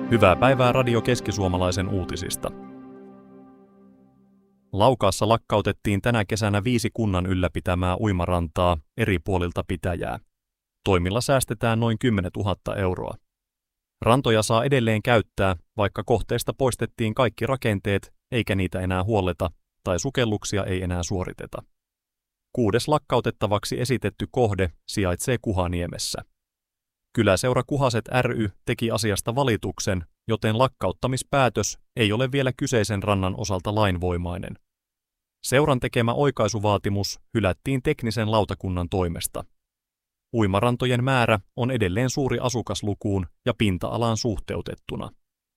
Hyvää päivää Radio Keski-Suomalaisen uutisista. Laukaassa lakkautettiin tänä kesänä 5 kunnan ylläpitämää uimarantaa eri puolilta pitäjää. Toimilla säästetään noin 10 000 euroa. Rantoja saa edelleen käyttää, vaikka kohteesta poistettiin kaikki rakenteet, eikä niitä enää huolleta tai sukelluksia ei enää suoriteta. 6. lakkautettavaksi esitetty kohde sijaitsee Kuhaniemessä. Kyläseura Kuhaset ry teki asiasta valituksen, joten lakkauttamispäätös ei ole vielä kyseisen rannan osalta lainvoimainen. Seuran tekemä oikaisuvaatimus hylättiin teknisen lautakunnan toimesta. Uimarantojen määrä on edelleen suuri asukaslukuun ja pinta-alaan suhteutettuna.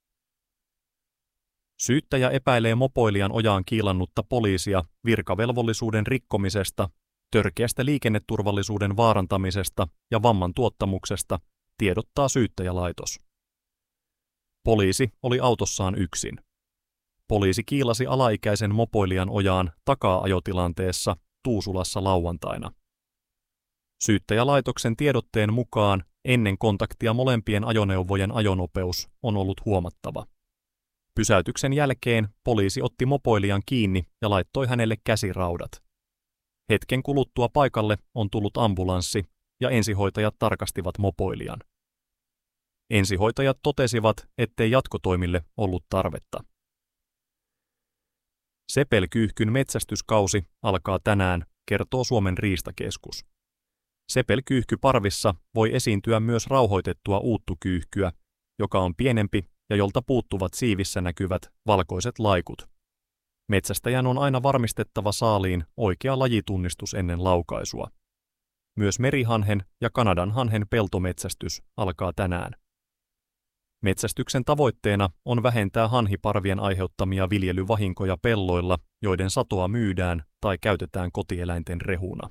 Syyttäjä epäilee mopoilijan ojaan kiilannutta poliisia virkavelvollisuuden rikkomisesta, törkeästä liikenneturvallisuuden vaarantamisesta ja vamman tuottamuksesta, tiedottaa syyttäjälaitos. Poliisi oli autossaan yksin. Poliisi kiilasi alaikäisen mopoilijan ojaan takaa-ajotilanteessa Tuusulassa lauantaina. Syyttäjälaitoksen tiedotteen mukaan ennen kontaktia molempien ajoneuvojen ajonopeus on ollut huomattava. Pysäytyksen jälkeen poliisi otti mopoilijan kiinni ja laittoi hänelle käsiraudat. Hetken kuluttua paikalle on tullut ambulanssi ja ensihoitajat tarkastivat mopoilijan. Ensihoitajat totesivat, ettei jatkotoimille ollut tarvetta. Sepelkyyhkyn metsästyskausi alkaa tänään, kertoo Suomen riistakeskus. Sepelkyyhkyparvissa voi esiintyä myös rauhoitettua uuttukyyhkyä, joka on pienempi ja jolta puuttuvat siivissä näkyvät valkoiset laikut. Metsästäjän on aina varmistettava saaliin oikea lajitunnistus ennen laukaisua. Myös merihanhen ja kanadanhanhen peltometsästys alkaa tänään. Metsästyksen tavoitteena on vähentää hanhiparvien aiheuttamia viljelyvahinkoja pelloilla, joiden satoa myydään tai käytetään kotieläinten rehuna.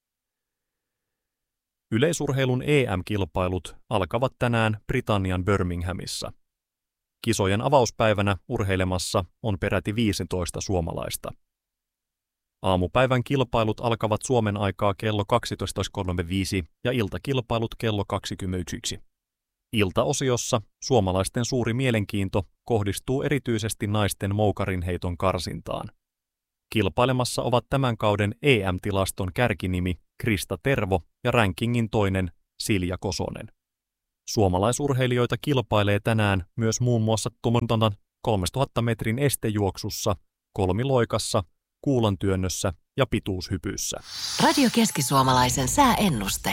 Yleisurheilun EM-kilpailut alkavat tänään Britannian Birminghamissa. Kisojen avauspäivänä urheilemassa on peräti 15 suomalaista. Aamupäivän kilpailut alkavat Suomen aikaa kello 12.35 ja iltakilpailut kello 21. Iltaosiossa suomalaisten suuri mielenkiinto kohdistuu erityisesti naisten moukarinheiton karsintaan. Kilpailemassa ovat tämän kauden EM-tilaston kärkinimi Krista Tervo ja rankingin toinen Silja Kosonen. Suomalaisurheilijoita kilpailee tänään myös muun muassa 3000 metrin estejuoksussa, kolmiloikassa, kuulantyönnössä ja pituushypyssä. Radio Keski-Suomalaisen sääennuste.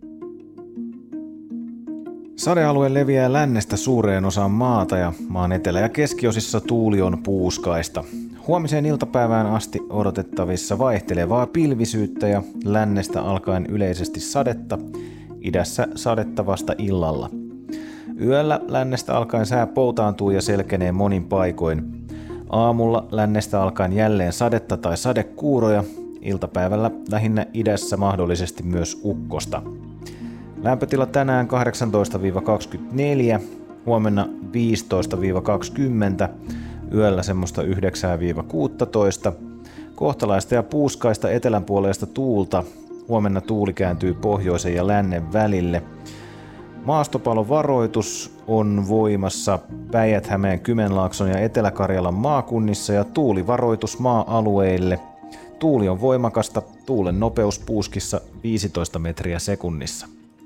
Sadealue leviää lännestä suureen osaan maata ja maan etelä- ja keskiosissa tuuli on puuskaista. Huomiseen iltapäivään asti odotettavissa vaihtelevaa pilvisyyttä ja lännestä alkaen yleisesti sadetta, idässä sadetta vasta illalla. Yöllä lännestä alkaen sää poutaantuu ja selkenee monin paikoin. Aamulla lännestä alkaen jälleen sadetta tai sadekuuroja, iltapäivällä lähinnä idässä mahdollisesti myös ukkosta. Lämpötila tänään 18-24, huomenna 15-20, yöllä semmoista 9-16. Kohtalaista ja puuskaista etelänpuoleista tuulta, huomenna tuuli kääntyy pohjoisen ja lännen välille. Maastopalovaroitus on voimassa Päijät-Hämeen, Kymenlaakson ja Etelä-Karjalan maakunnissa ja tuulivaroitus maa-alueille. Tuuli on voimakasta, tuulen nopeus puuskissa 15 metriä sekunnissa.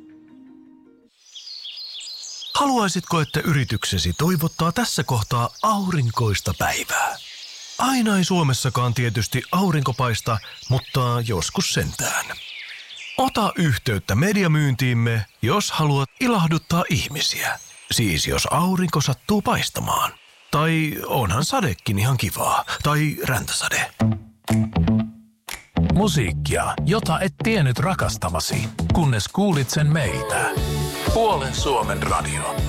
Haluaisitko, että yrityksesi toivottaa tässä kohtaa aurinkoista päivää? Aina ei Suomessakaan tietysti aurinko paista, mutta joskus sentään. Ota yhteyttä mediamyyntiimme, jos haluat ilahduttaa ihmisiä. Siis jos aurinko sattuu paistamaan. Tai onhan sadekin ihan kivaa. Tai räntäsade. Musiikkia, jota et tiennyt rakastavasi, kunnes kuulit sen meiltä. Puolen Suomen radio.